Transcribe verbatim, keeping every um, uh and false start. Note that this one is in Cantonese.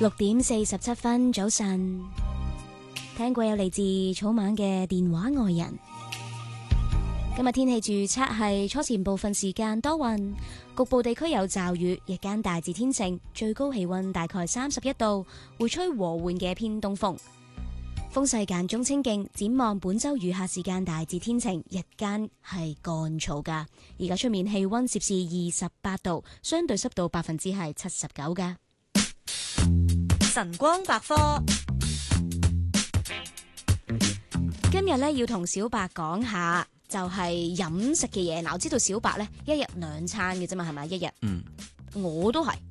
六點四十七分，早晨。聽過有嚟自草蜢嘅電話愛人。今日天氣預測係初前部分時間多雲，局部地區有驟雨，日間大致天晴，最高氣溫大概三十一度，會吹和緩嘅偏東風，風勢間中清勁。展望本周餘下時間大致天晴，日間係乾燥噶。而家出面氣溫攝氏二十八度，相對濕度百分之係七十九噶。 晨光百科。 今日咧要同小白講下就係飲食嘅嘢。嗱，我知道小白咧一日兩餐嘅啫嘛，係咪一日？ 嗯， 我都係，